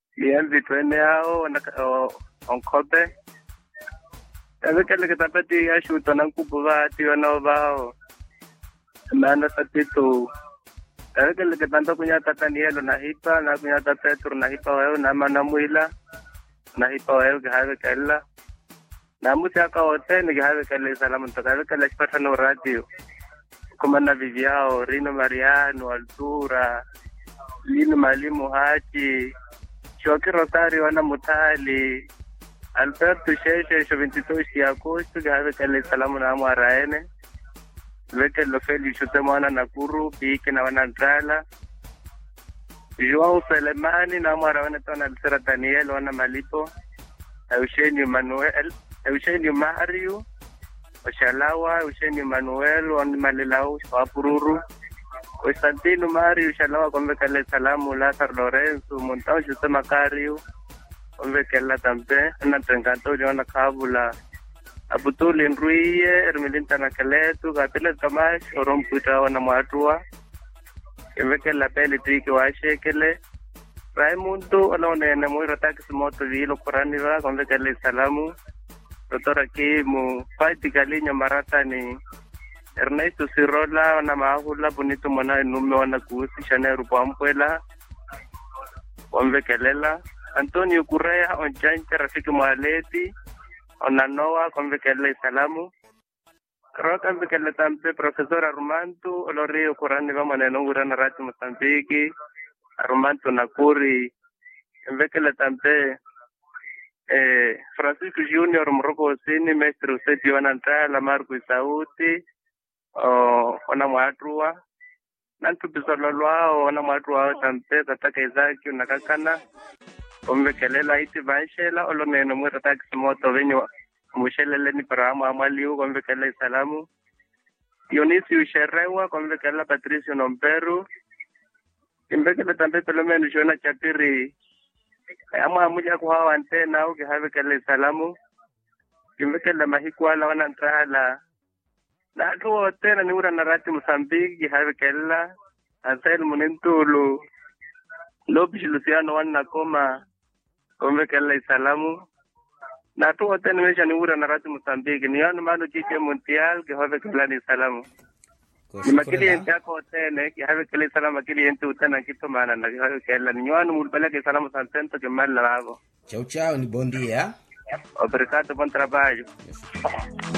Bien, vitwene yao on kope. Ebe kele ke tapeti ya shuto nang kubuva tiyo na bao. Mana satitu. Ebe kele ke tanto kunya tatanielo na hipa na kunya Petro na hipa weo na manamuila na hipa weo gawe kella. Na musi aka hote ni gawe kelle salamu ntaka kelle spata no radio. Kumana Viviao, Rino Mariano, Altura, Lino Malimu Haji, Shoki Rosario wana Mutali, Alberto Sheshe, 22 Agosto, gawe kelle salamu na amu araene. Veke lofeli shute mwana Nakuru, Biki na wana Ndala. Joao Selemani na amu araene tona Alisera Daniel wana Malipo. Eugênio Mario, Oxalawa, Eugênio Manuel, wana Malilau, Wapururu. Constantino Mario, Oxalawa, convekele salamu, Lázaro Lorenzo, Montão José Macario, convekele tambe, na Trencanto, Joana Kabula. Abutuli Nruye, Ermilinta Nakaletu, Gatile Kamash, Oromputa wana Mwatua. Convekele peli tuiki washekele. Raimundo, alone Moira Taxi Moto Vilo Coraniva, convekele salamu. Doctora Kimu, Pati Galinha Maratani, Ernesto Sirola, wana Mahula, Bonito Mona, Nume wana Kusi, Shaneru Pampuela, Convekelela, Antonio Correa, Onjante, Rafiki Moaleti, Onanoa, Convekele Salamu, Roca Convekele Tampe, Profesor Armando, Olorio Coraniva, Manenungura Narati Mozambique, Armando Nakuri, Convekele Tampe, Francisco Junior Morocco Sini, Mestre Useti Wanantala, Marco Isauti, wana Mwatrua, Nantu Bisololwa, wana Mwatrua, Tampe, Tataka Izaki, Nakakana, Convekelela Iti Vanshela, Oloneno Mwira Taxi Moto, Venyo, Mushelele ni Paramo Amaliu, Convekele Salamu, Dionisio Sherewa, Convekela Patricio Nomperu, Convekele Tampe Pelomeno Jona Chapiri, Ama amuja kwa antena au kihawe kele salamu. Kimekele mahikuala wana ntrahala. Na tuwa tena ni ura narati Mozambique kihawe kela. Ansel munintulu. Lobish Luciano wana koma. Kumekele salamu. Na tuwa tena mesha ni ura narati Mozambique. Ni yanu manu jike muntial kihawe kela ni salamu. Makili yente ako tene kihawe kele salamu makili yente utena kito mana na kihawe kela ni nyuanu mulpele ke salamu santento ke mal lavo. Chao chao, ni buen día. Obrigado, bom trabalho.